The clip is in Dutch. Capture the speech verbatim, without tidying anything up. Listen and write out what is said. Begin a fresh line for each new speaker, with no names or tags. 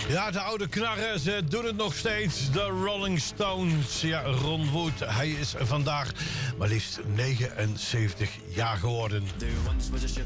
Ja, de oude knarren, ze doen het nog steeds. De Rolling Stones. Ja, Ron Wood, hij is vandaag maar liefst negenenzeventig jaar geworden.